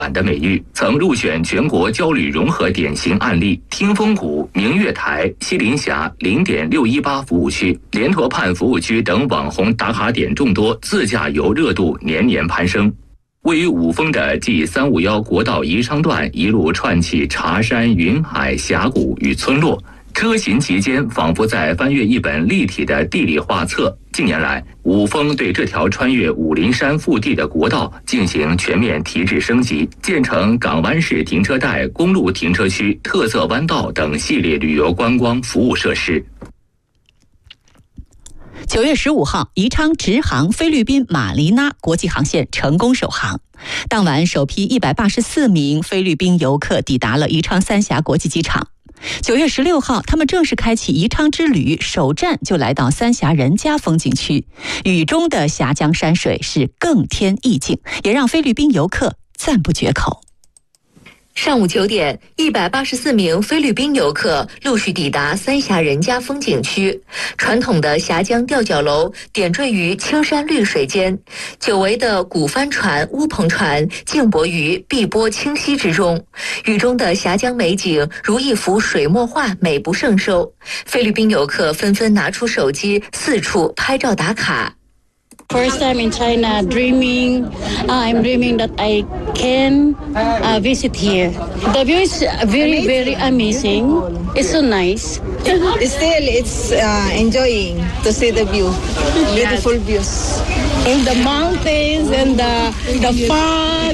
的美誉，曾入选全国焦虑融合典型案例。听风谷、明月台、西林峡0.618服务区、莲坨畔服务区等网红打卡点众多，自驾游热度年年攀升。位于五峰的 G351国道宜昌段，一路串起茶山、云海、峡谷与村落，车行其间仿佛在翻阅一本立体的地理画册。近年来，五峰对这条穿越武陵山腹地的国道进行全面提质升级，建成港湾式停车带、公路停车区、特色弯道等系列旅游观光服务设施。 9月15号，宜昌直航菲律宾马尼拉国际航线成功首航。当晚，首批184名菲律宾游客抵达了宜昌三峡国际机场。9月16号，他们正式开启宜昌之旅，首站就来到三峡人家风景区。雨中的峡江山水是更添意境，也让菲律宾游客赞不绝口。 上午9点，184名菲律宾游客陆续抵达三峡人家风景区。传统的峡江吊脚楼点缀于青山绿水间，久违的古帆船、乌篷船静泊于碧波清溪之中。雨中的峡江美景如一幅水墨画，美不胜收。菲律宾游客纷纷拿出手机四处拍照打卡。 First time in China, I'm dreaming that I can visit here. The view is very, very amazing. It's so nice. Still, it's enjoying to see the view, beautiful views. In the mountains and the fog.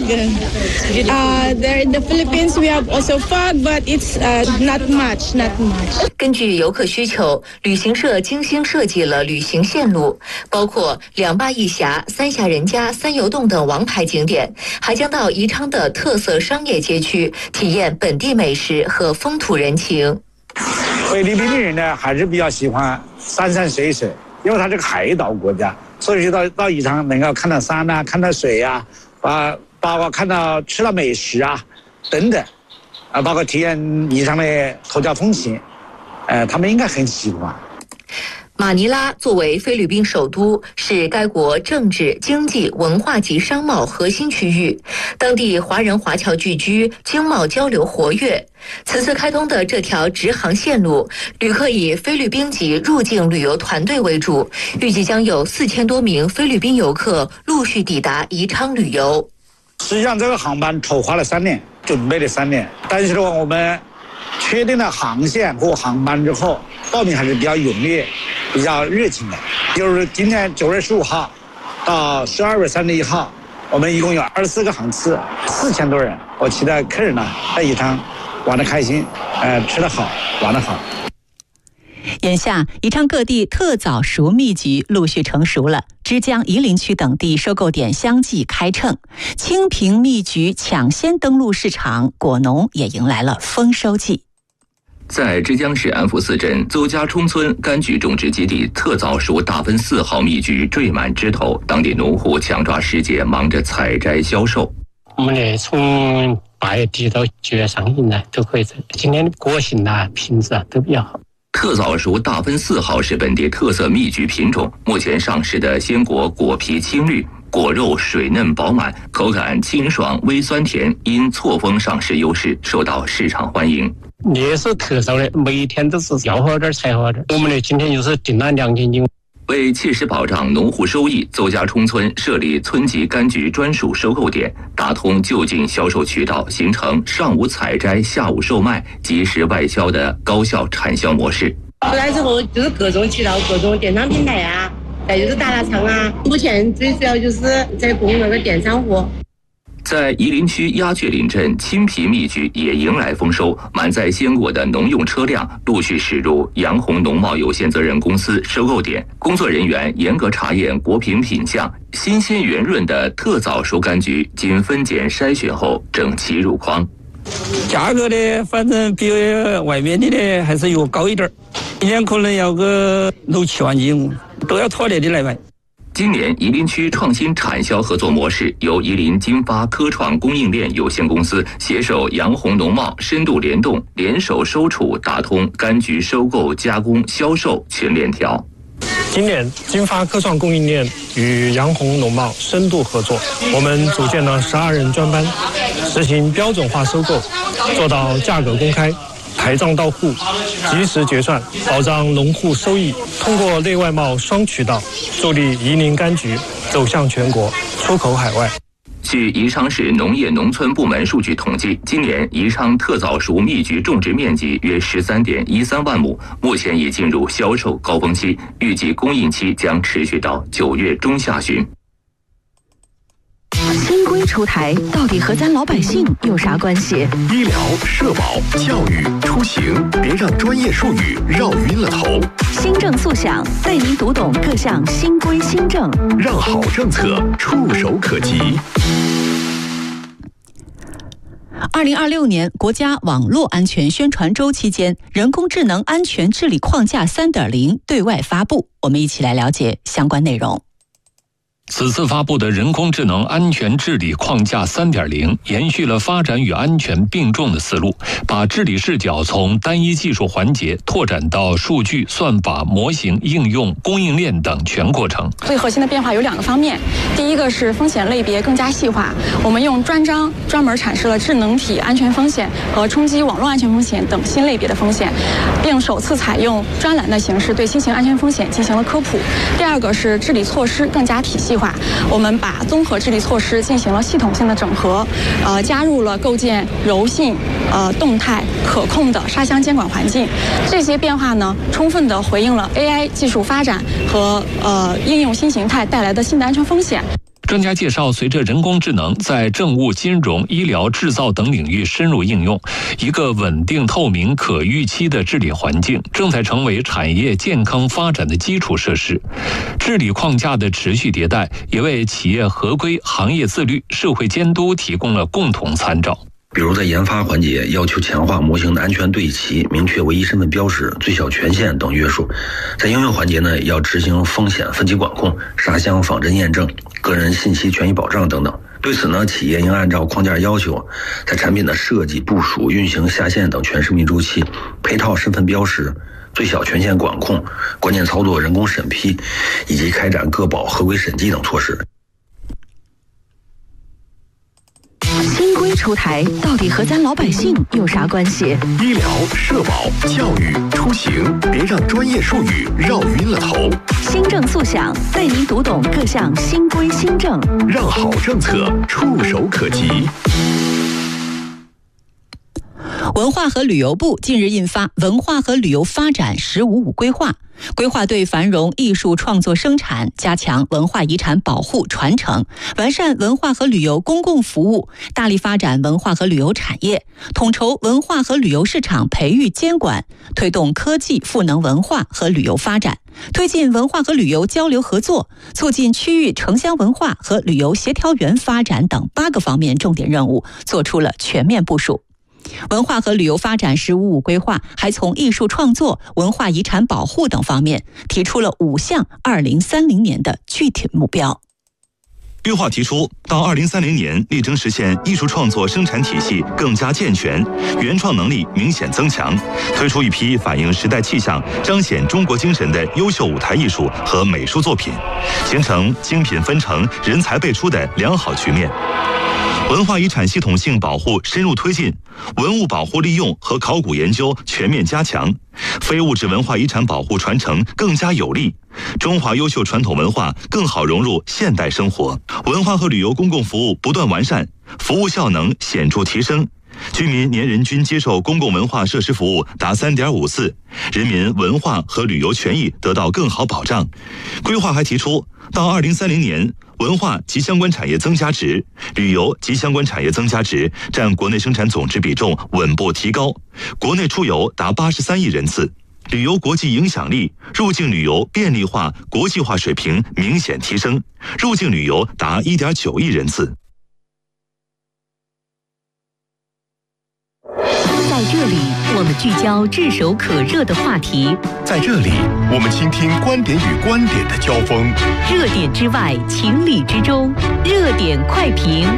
There in the Philippines, we have also fog, but it's not much. 根据游客需求，旅行社精心设计了旅行线路，包括两坝一峡、三峡人家、三游洞等王牌景点，还将到宜昌的特色商业街区体验本地美食和风土人情。 菲律宾人呢，还是比较喜欢山山水水，因为它是个海岛国家，所以到宜昌能够看到山啊，看到水啊，包括看到吃到美食啊等等，包括体验宜昌的头家风情，他们应该很喜欢。 马尼拉作为菲律宾首都，是该国政治、经济、文化及商贸核心区域，当地华人华侨聚居，经贸交流活跃。此次开通的这条直航线路，旅客以菲律宾籍入境旅游团队为主，预计将有4000多名菲律宾游客陆续抵达宜昌旅游。 实际上，这个航班筹划了3年，准备了3年，但是我们确定了航线和航班之后，报名还是比较踊跃、比较热情的。就是今天9月15号到12月31号，我们一共有24个航次，4000多人。我期待客人呢在宜昌玩得开心，吃得好，玩得好。 眼下，宜昌各地特早熟蜜橘陆续成熟了，枝江、夷陵区等地收购点相继开秤，清平蜜橘抢先登陆市场，果农也迎来了丰收季。 在枝江市安福寺镇邹家冲村柑橘种植基地，特早熟大分4号蜜橘缀满枝头，当地农户强抓时节，忙着采摘销售。 我们呢，从8月底到9月上旬呢，都可以。今天的果性啊、品质啊都比较好。 特早熟大分4号是本地特色蜜橘品种，目前上市的鲜果果皮青绿，果肉水嫩饱满，口感清爽微酸甜，因错峰上市优势受到市场欢迎。 也是特色的，每天都是要好点才好点。我们呢，今天就是订了2000斤。 为切实保障农户收益，邹家冲村设立村级柑橘专属收购点，打通就近销售渠道，形成上午采摘、下午售卖、及时外销的高效产销模式。 出来之后就是各种渠道、各种电商平台啊，再就是大厂啊。目前最主要就是在供那个电商货。 在夷陵区鸦雀岭镇，青皮蜜橘也迎来丰收，满载鲜果的农用车辆陆续驶入杨红农贸有限责任公司收购点，工作人员严格查验果品品相，新鲜圆润的特早熟柑橘经分拣筛选后整齐入筐。 价格呢，反正比外面的呢还是要高一点，一年可能要个6-7万斤，都要妥帖的来买。 今年夷陵区创新产销合作模式由夷陵金发科创供应链有限公司携手杨红农贸深度联动，联手收储，打通柑橘收购、加工、销售全链条。 今年金发科创供应链与洋红农贸深度合作，我们组建了12人专班，实行标准化收购，做到价格公开、台账到户、及时结算，保障农户收益。通过内外贸双渠道，助力宜宁柑橘走向全国，出口海外。 据宜昌市农业农村部门数据统计，今年宜昌特早熟蜜橘种植面积约13.13万亩，目前已进入销售高峰期，预计供应期将持续到9月中下旬。 新规出台，到底和咱老百姓有啥关系？ 医疗、社保、教育、出行，别让专业术语绕晕了头。 新政速响，带您读懂各项新规新政， 让好政策触手可及。 2026年国家网络安全宣传周期间，人工智能安全治理框架 3.0 对外发布，我们一起来了解相关内容。 此次发布的人工智能安全治理框架 3.0 延续了发展与安全并重的思路，把治理视角从单一技术环节拓展到数据、算法、模型、应用、供应链等全过程。 最核心的变化有2个方面，第一个是风险类别更加细化，我们用专章专门阐释了智能体安全风险和冲击网络安全风险等新类别的风险，并首次采用专栏的形式对新型安全风险进行了科普。第二个是治理措施更加体系化，我们把综合治理措施进行了系统性的整合，加入了构建柔性、动态、可控的沙箱监管环境。这些变化呢，充分地回应了 AI 技术发展和应用新形态带来的新的安全风险。 专家介绍，随着人工智能在政务、金融、医疗、制造等领域深入应用，一个稳定、透明、可预期的治理环境正在成为产业健康发展的基础设施。治理框架的持续迭代，也为企业合规、行业自律、社会监督提供了共同参照。 比如在研发环节要求强化模型的安全对齐，明确唯一身份标识、最小权限等约束；在应用环节呢，要执行风险分级管控、沙箱仿真验证、个人信息权益保障等等。对此呢，企业应按照框架要求，在产品的设计、部署、运行、下线等全生命周期，配套身份标识、最小权限管控、关键操作人工审批，以及开展个保合规审计等措施。 新规出台，到底和咱老百姓有啥关系？ 医疗、社保、教育、出行，别让专业术语绕晕了头。 新政速响，带您读懂各项新规新政， 让好政策触手可及。 文化和旅游部近日印发《文化和旅游发展“15+5”规划》，规划对繁荣艺术创作生产、加强文化遗产保护传承、完善文化和旅游公共服务，大力发展文化和旅游产业，统筹文化和旅游市场培育监管，推动科技赋能文化和旅游发展，推进文化和旅游交流合作，促进区域城乡文化和旅游协调园发展等8个方面重点任务，做出了全面部署。文化和旅游发展15+5规划还从艺术创作、文化遗产保护等方面提出了5项2030年的具体目标。 规划提出，到2030年，力争实现艺术创作生产体系更加健全，原创能力明显增强，推出一批反映时代气象、彰显中国精神的优秀舞台艺术和美术作品，形成精品纷呈、人才辈出的良好局面。文化遗产系统性保护深入推进，文物保护利用和考古研究全面加强，非物质文化遗产保护传承更加有力，中华优秀传统文化更好融入现代生活，文化和旅游公共服务不断完善，服务效能显著提升，居民年人均接受公共文化设施服务达3.5次，人民文化和旅游权益得到更好保障。规划还提出，到2030年，文化及相关产业增加值、旅游及相关产业增加值占国内生产总值比重稳步提高，国内出游达83亿人次，旅游国际影响力、入境旅游便利化、国际化水平明显提升，入境旅游达1.9亿人次。 在这里，我们聚焦炙手可热的话题； 在这里，我们倾听观点与观点的交锋。 热点之外，情理之中，热点快评。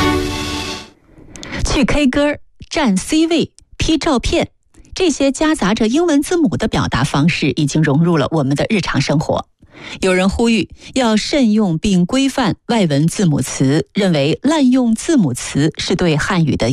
去 K 歌、占 C 位、P 照片，这些夹杂着英文字母的表达方式已经融入了我们的日常生活。 有人呼吁要慎用并规范外文字母词，认为滥用字母词是对汉语的